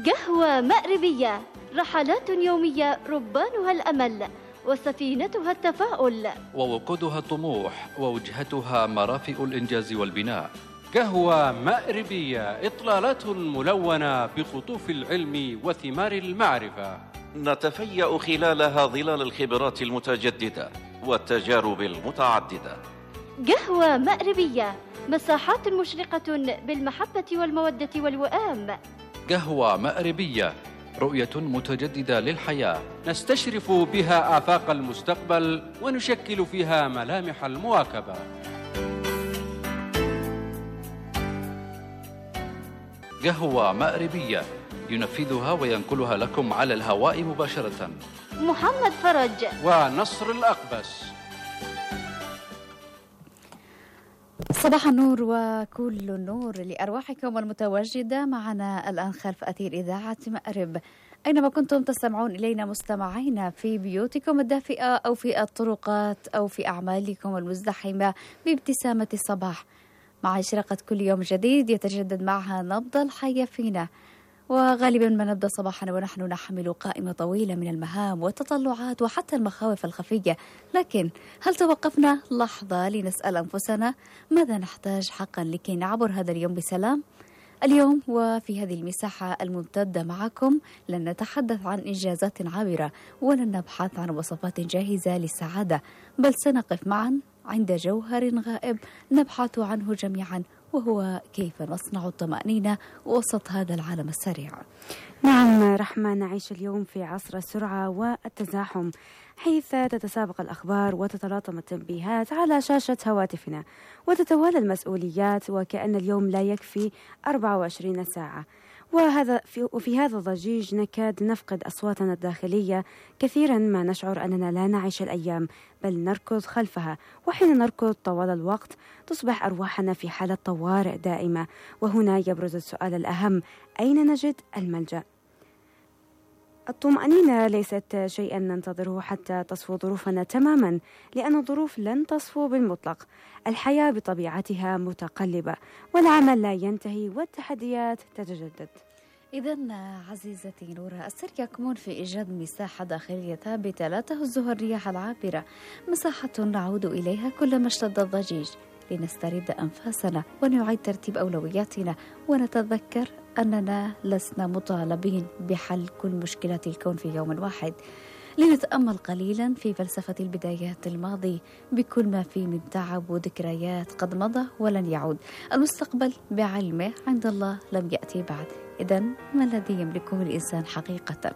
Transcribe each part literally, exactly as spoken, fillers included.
قهوة مأربية، رحلات يومية ربانها الأمل وسفينتها التفاؤل، ووقودها الطموح ووجهتها مرافئ الإنجاز والبناء. قهوة مأربية، إطلالات ملونة بخطوف العلم وثمار المعرفة، نتفيأ خلالها ظلال الخبرات المتجددة والتجارب المتعددة. قهوة مأربية، مساحات مشرقة بالمحبة والمودة والوئام. قهوة مأربية، رؤية متجددة للحياة، نستشرف بها آفاق المستقبل ونشكل فيها ملامح المواكبة. قهوة مأربية، ينفذها وينقلها لكم على الهواء مباشرة محمد فرج ونصر الأقبس. صباح النور وكل النور لأرواحكم المتواجدة معنا الآن خلف أثير إذاعة مأرب، أينما كنتم تستمعون إلينا مستمعينا، في بيوتكم الدافئة أو في الطرقات أو في أعمالكم المزدحمة بابتسامة الصباح، مع إشراقة كل يوم جديد يتجدد معها نبض الحياة فينا. وغالبا ما نبدأ صباحنا ونحن نحمل قائمة طويلة من المهام والتطلعات وحتى المخاوف الخفية، لكن هل توقفنا لحظة لنسأل أنفسنا ماذا نحتاج حقا لكي نعبر هذا اليوم بسلام؟ اليوم وفي هذه المساحة الممتدة معكم لن نتحدث عن إنجازات عابرة ولن نبحث عن وصفات جاهزة للسعادة، بل سنقف معا عند جوهر غائب نبحث عنه جميعا، وهو كيف نصنع الطمأنينة وسط هذا العالم السريع. نعم رحمة، نعيش اليوم في عصر السرعة والتزاحم، حيث تتسابق الأخبار وتتلاطم التنبيهات على شاشة هواتفنا وتتوالى المسؤوليات، وكأن اليوم لا يكفي أربعة وعشرين ساعة. وهذا في وفي هذا الضجيج نكاد نفقد أصواتنا الداخلية، كثيرا ما نشعر أننا لا نعيش الأيام بل نركض خلفها، وحين نركض طوال الوقت تصبح أرواحنا في حالة طوارئ دائمة. وهنا يبرز السؤال الأهم: أين نجد الملجأ؟ الطمأنينة ليست شيئا ننتظره حتى تصفو ظروفنا تماما، لأن الظروف لن تصفو بالمطلق. الحياة بطبيعتها متقلبة والعمل لا ينتهي والتحديات تتجدد. إذن عزيزتي نورا، السر يكمن في إيجاد مساحة داخلية ثابتة لا تهزها الرياح العابرة، مساحة نعود إليها كلما اشتد الضجيج لنسترد أنفاسنا ونعيد ترتيب أولوياتنا ونتذكر أننا لسنا مطالبين بحل كل مشكلات الكون في يوم واحد. لنتأمل قليلا في فلسفة البدايات الماضي بكل ما فيه من تعب وذكريات قد مضى ولن يعود. المستقبل بعلمه عند الله لم يأتي بعد. إذن ما الذي يملكه الإنسان حقيقة؟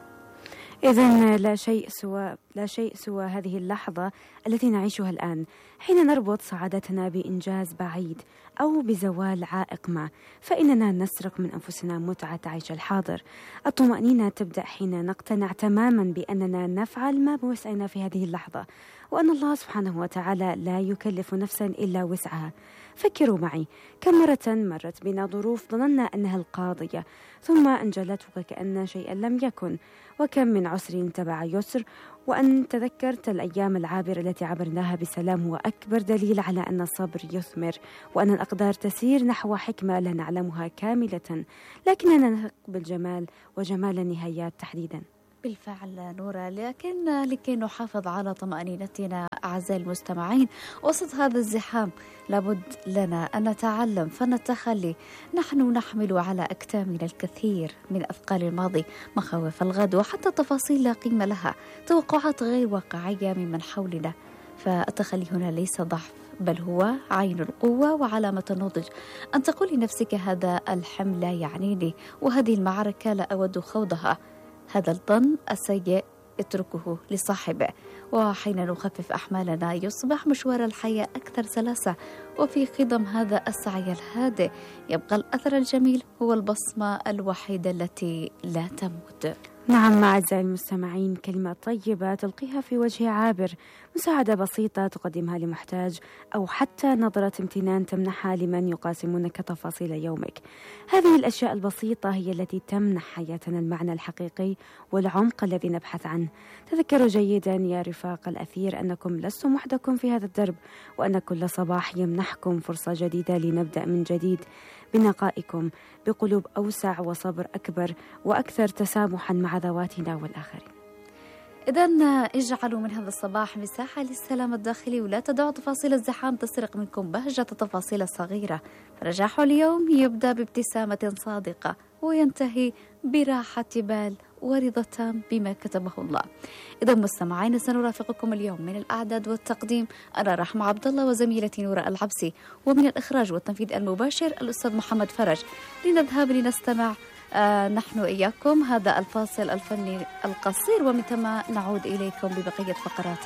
إذن لا شيء سوى لا شيء سوى هذه اللحظة التي نعيشها الآن، حين نربط سعادتنا بإنجاز بعيد أو بزوال عائق ما، فإننا نسرق من أنفسنا متعة عيش الحاضر. الطمأنينة تبدأ حين نقتنع تماما بأننا نفعل ما بوسعنا في هذه اللحظة، وأن الله سبحانه وتعالى لا يكلف نفسا إلا وسعها. فكروا معي، كم مرة مرت بنا ظروف ظننا أنها القاضية ثم انجلت وكأن شيئا لم يكن، وكم من عسر تبع يسر، وأن تذكرت الأيام العابرة التي عبرناها بسلام هو أكبر دليل على أن الصبر يثمر، وأن الأقدار تسير نحو حكمة لا نعلمها كاملة، لكننا نثق بالجمال وجمال النهايات تحديدا. بالفعل نورا، لكن لكي نحافظ على طمأنينتنا أعزائي المستمعين وسط هذا الزحام لابد لنا أن نتعلم فن التخلي. نحن نحمل على أكتامنا الكثير من أثقال الماضي، مخاوف الغد، وحتى تفاصيل لا قيمة لها، توقعات غير واقعية ممن حولنا. فالتخلي هنا ليس ضعف بل هو عين القوة وعلامة النضج. أن تقول لنفسك هذا الحمل لا يعنيني وهذه المعركة لا أود خوضها، هذا الظن السيء اتركه لصاحبه. وحين نخفف أحمالنا يصبح مشوار الحياة أكثر سلاسة، وفي خضم هذا السعي الهادئ يبقى الأثر الجميل هو البصمة الوحيدة التي لا تموت. نعم أعزائي المستمعين، كلمة طيبة تلقيها في وجه عابر مساعدة بسيطة تقدمها لمحتاج، أو حتى نظرة امتنان تمنحها لمن يقاسمونك تفاصيل يومك. هذه الأشياء البسيطة هي التي تمنح حياتنا المعنى الحقيقي والعمق الذي نبحث عنه. تذكروا جيدا يا رفاق الأثير أنكم لستم وحدكم في هذا الدرب، وأن كل صباح يمنحكم فرصة جديدة لنبدأ من جديد بنقائكم بقلوب أوسع وصبر أكبر وأكثر تسامحا مع ذواتنا والآخرين. إذن اجعلوا من هذا الصباح مساحة للسلام الداخلي، ولا تدعوا تفاصيل الزحام تسرق منكم بهجة التفاصيل الصغيرة. فرجاح اليوم يبدأ بابتسامة صادقة وينتهي براحة بال ورضا تام بما كتبه الله. إذا مستمعين، سنرافقكم اليوم من الأعداد والتقديم أنا رحمة عبد الله وزميلتي نورة العبسي، ومن الإخراج والتنفيذ المباشر الأستاذ محمد فرج. لنذهب لنستمع آه نحن إياكم هذا الفاصل الفني القصير، ومن ثم نعود إليكم ببقية فقرات